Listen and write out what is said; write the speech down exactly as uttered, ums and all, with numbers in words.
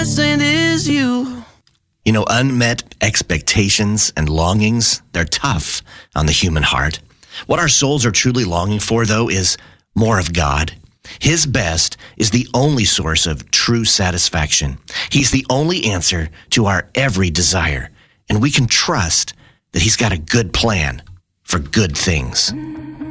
And is you. You know, unmet expectations and longings, they're tough on the human heart. What our souls are truly longing for, though, is more of God. His best is the only source of true satisfaction. He's the only answer to our every desire. And we can trust that he's got a good plan for good things.